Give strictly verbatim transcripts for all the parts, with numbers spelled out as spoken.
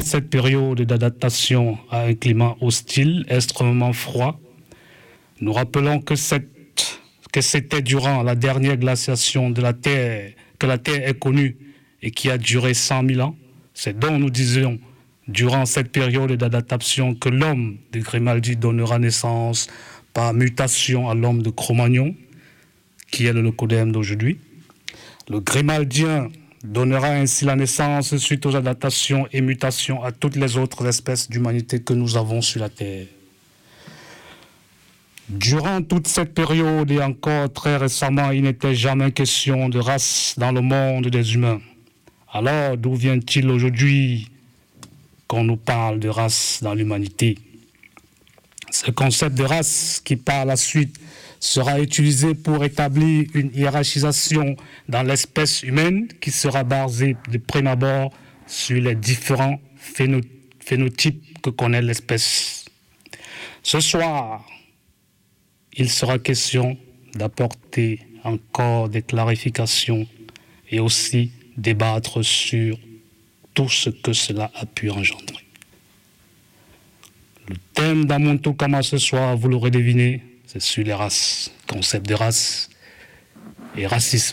cette période d'adaptation à un climat hostile, extrêmement froid, nous rappelons que, cette, que c'était durant la dernière glaciation de la Terre que la Terre est connue et qui a duré cent mille ans. C'est donc, nous disions, durant cette période d'adaptation que l'homme de Grimaldi donnera naissance par mutation à l'homme de Cro-Magnon, qui est le locodème d'aujourd'hui. Le Grimaldien donnera ainsi la naissance suite aux adaptations et mutations à toutes les autres espèces d'humanité que nous avons sur la Terre. Durant toute cette période et encore très récemment, il n'était jamais question de race dans le monde des humains. Alors, d'où vient-il aujourd'hui qu'on nous parle de race dans l'humanité? Ce concept de race qui, par la suite, sera utilisé pour établir une hiérarchisation dans l'espèce humaine qui sera basée de prime abord sur les différents phéno- phénotypes que connaît l'espèce. Ce soir, il sera question d'apporter encore des clarifications et aussi débattre sur tout ce que cela a pu engendrer. Le thème d'Amontou Kama ce soir, vous l'aurez deviné, c'est sur les races, concept de race et racisme.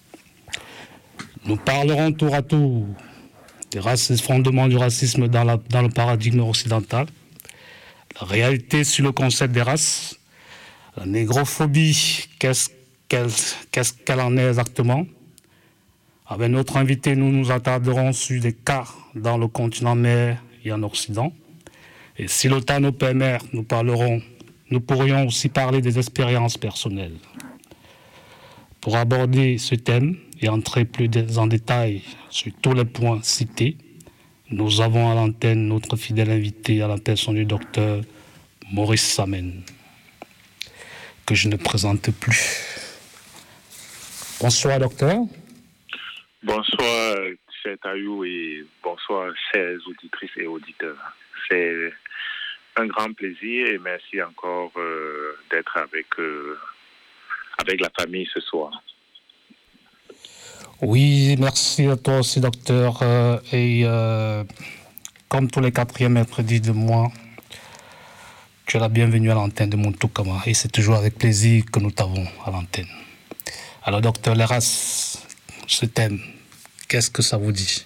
Nous parlerons tour à tour des races et des fondements du racisme dans, la, dans le paradigme occidental, la réalité sur le concept des races, la négrophobie, qu'est-ce qu'elle, qu'est-ce qu'elle en est exactement. Avec notre invité, nous nous attarderons sur des cas dans le continent mer et en Occident. Et si le temps nous permet, nous parlerons, nous pourrions aussi parler des expériences personnelles. Pour aborder ce thème et entrer plus en détail sur tous les points cités, nous avons à l'antenne notre fidèle invité à la personne du docteur Maurice Samen, que je ne présente plus. Bonsoir, docteur. Bonsoir, cher Taïou, et bonsoir, chers auditrices et auditeurs. C'est un grand plaisir et merci encore euh, d'être avec, euh, avec la famille ce soir. Oui, merci à toi aussi, docteur. Euh, et euh, comme tous les quatrièmes mercredis de mois, tu es la bienvenue à l'antenne de Amontou Kama. Et c'est toujours avec plaisir que nous t'avons à l'antenne. Alors, docteur, les races, ce thème, qu'est-ce que ça vous dit?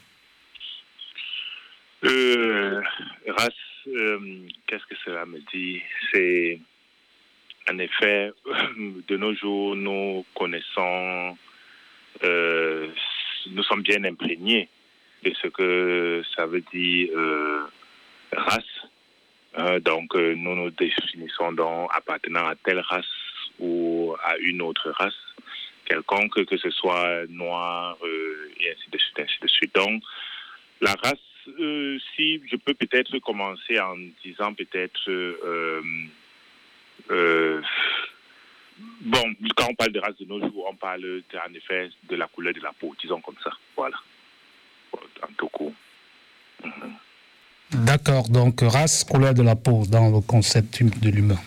euh, Race, euh, qu'est-ce que cela me dit? C'est, en effet, de nos jours, nous connaissons, euh, nous sommes bien imprégnés de ce que ça veut dire euh, race. Euh, donc, euh, nous nous définissons donc appartenant à telle race ou à une autre race quelconque, que ce soit noir, euh, et ainsi de suite, ainsi de suite. Donc, la race, euh, si je peux peut-être commencer en disant peut-être, euh, euh, bon, quand on parle de race de nos jours, on parle de, en effet de la couleur de la peau, disons comme ça, voilà, en tout cas. Mm-hmm. D'accord, donc race, couleur de la peau dans le concept de l'humain.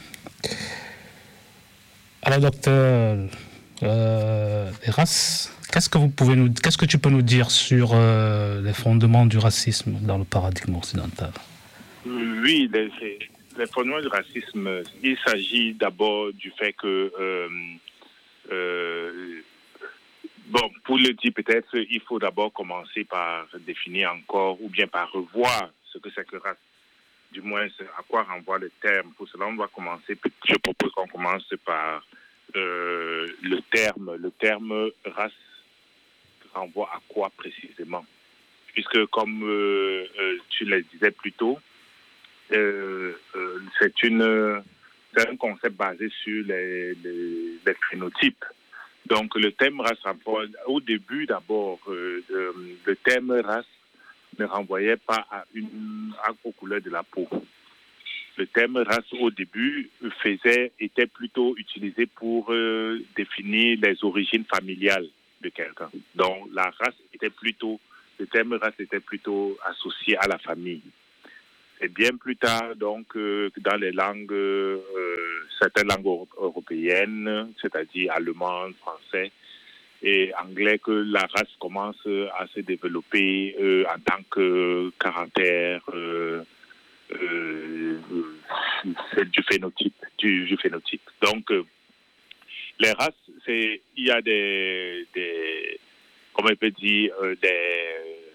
Alors, docteur, euh, les races, qu'est-ce que vous pouvez nous, qu'est-ce que tu peux nous dire sur euh, les fondements du racisme dans le paradigme occidental? Oui, les, les fondements du racisme, il s'agit d'abord du fait que, euh, euh, bon, pour le dire peut-être, il faut d'abord commencer par définir encore ou bien par revoir ce que c'est que race. Du moins, à quoi renvoie le terme. Pour cela, on va commencer, je propose qu'on commence par euh, le terme. Le terme race renvoie à quoi précisément? Puisque, comme euh, euh, tu le disais plus tôt, euh, euh, c'est, une, c'est un concept basé sur les, les, les phénotypes. Donc, le terme race renvoie, au début d'abord, euh, euh, le terme race ne renvoyait pas à une, à, aux couleurs de la peau. Le terme race au début faisait, était plutôt utilisé pour euh, définir les origines familiales de quelqu'un. Donc la race était plutôt, le terme race était plutôt associé à la famille. Et bien plus tard, donc, euh, dans les langues, euh, certaines langues européennes, c'est-à-dire allemand, français, et anglais que la race commence à se développer euh, en tant que caractère euh, euh, c'est du phénotype, du, du phénotype. Donc, euh, les races, c'est, il y a des, des comment on peut dire, euh, des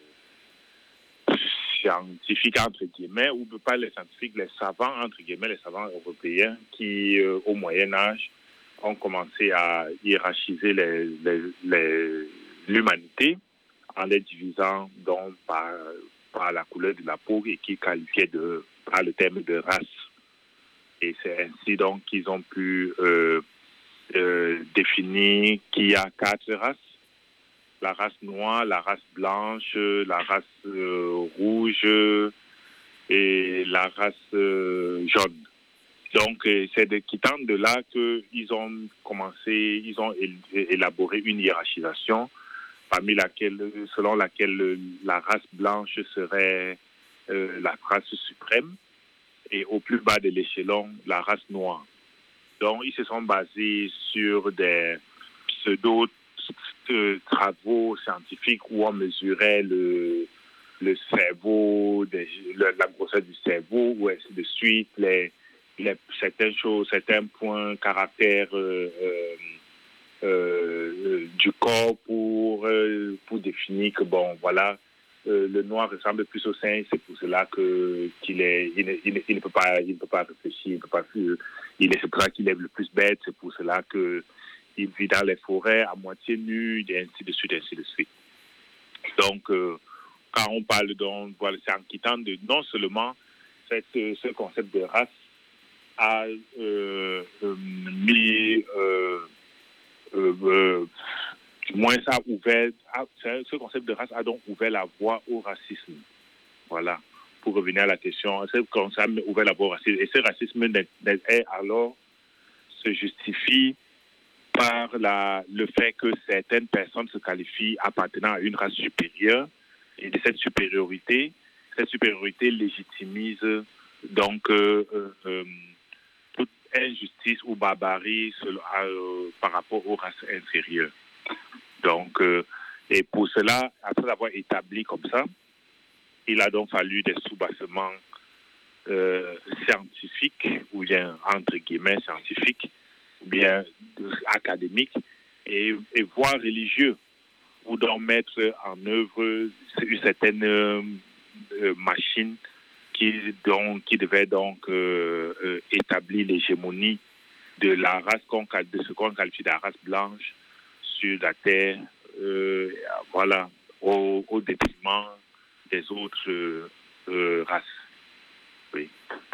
scientifiques, entre guillemets, ou pas les scientifiques, les savants, entre guillemets, les savants européens qui, euh, au Moyen-Âge, ont commencé à hiérarchiser les, les, les, l'humanité en les divisant donc par, par la couleur de la peau et qui qualifiaient de, par le terme de race. Et c'est ainsi donc qu'ils ont pu euh, euh, définir qu'il y a quatre races. La race noire, la race blanche, la race euh, rouge et la race euh, jaune. Donc, euh, c'est de quittant de là qu'ils ont commencé, ils ont élaboré une hiérarchisation parmi laquelle, selon laquelle la race blanche serait euh, la race suprême et au plus bas de l'échelon, la race noire. Donc, ils se sont basés sur des pseudo de travaux scientifiques où on mesurait le, le cerveau, des, le, la grosseur du cerveau, ou ainsi de suite, les, les, certaines choses, certains points, caractères euh, euh, euh, du corps pour, euh, pour définir que, bon, voilà, euh, le noir ressemble plus au singe, c'est pour cela que, qu'il est, il, il, il ne peut pas, il ne peut pas réfléchir, il ne peut pas, il est, c'est pour ça qu'il est le plus bête, c'est pour cela que il vit dans les forêts à moitié nu, et ainsi de suite, ainsi de suite. Donc, euh, quand on parle, donc, voilà, c'est en quittant de non seulement cette, ce concept de race a euh, euh, mis, euh, euh, euh, du moins ça a ouvert, a, ce concept de race a donc ouvert la voie au racisme. Voilà, pour revenir à la question, ce concept a ouvert la voie au racisme. Et ce racisme est alors se justifie par la, le fait que certaines personnes se qualifient appartenant à une race supérieure et de cette supériorité, cette supériorité légitimise donc euh, euh, toute injustice ou barbarie selon, euh, par rapport aux races inférieures. Donc, euh, et pour cela, après avoir établi comme ça, il a donc fallu des soubassements euh, scientifiques, ou bien entre guillemets scientifiques, bien académique et, et voire religieux, pour donc mettre en œuvre une certaine euh, machine qui, donc, qui devait donc euh, euh, établir l'hégémonie de la race qu'on, de ce qu'on qualifie de la race blanche sur la terre, euh, voilà, au, au détriment des autres euh, euh, races. Oui.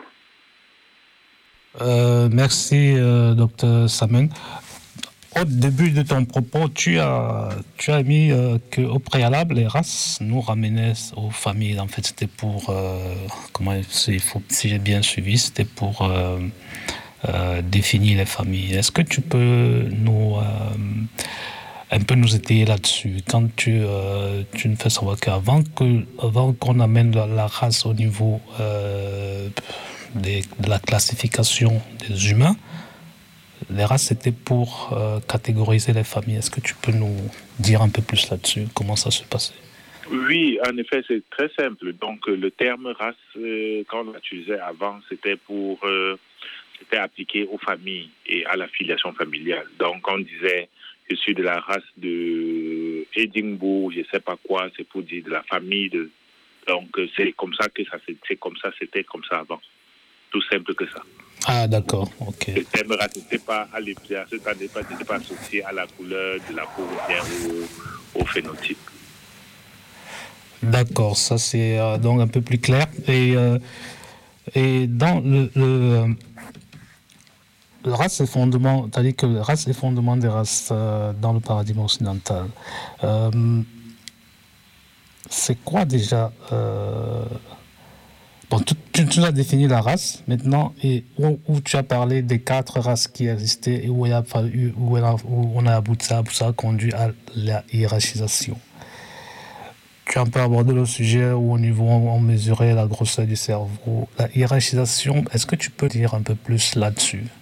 Euh, merci, euh, docteur Samen. Au début de ton propos, tu as, tu as mis euh, qu'au préalable, les races nous ramenaient aux familles. En fait, c'était pour, euh, comment, si, faut, si j'ai bien suivi, c'était pour euh, euh, définir les familles. Est-ce que tu peux nous, euh, un peu nous étayer là-dessus? Quand tu, euh, tu nous fais savoir qu'avant que, avant qu'on amène la, la race au niveau euh, des, de la classification des humains, les races, c'était pour euh, catégoriser les familles. Est-ce que tu peux nous dire un peu plus là-dessus? Comment ça se passait? Oui, en effet, c'est très simple. Donc, le terme race, euh, quand on l'utilisait avant, c'était pour, euh, c'était appliqué aux familles et à la filiation familiale. Donc, on disait, je suis de la race de Édimbourg, je ne sais pas quoi, c'est pour dire de la famille de. Donc, c'est comme ça que ça, c'est comme ça, c'était comme ça avant. Tout simple que ça. Ah, d'accord, ok. Le terme race n'était pas, à n'était pas, pas associé à la couleur de la peau ou bien au, au phénotype. D'accord, ça c'est euh, donc un peu plus clair. Et, euh, et dans le, le, le race et fondement, c'est-à-dire que le race et fondement des races euh, dans le paradigme occidental, euh, c'est quoi déjà euh, bon, tu, tu, tu as défini la race maintenant, et où, où tu as parlé des quatre races qui existaient et où, il a fallu, où, il a, où on a abouti, ça, ça a conduit à la hiérarchisation. Tu as un peu abordé le sujet où au niveau on mesurait la grosseur du cerveau, la hiérarchisation. Est-ce que tu peux dire un peu plus là-dessus?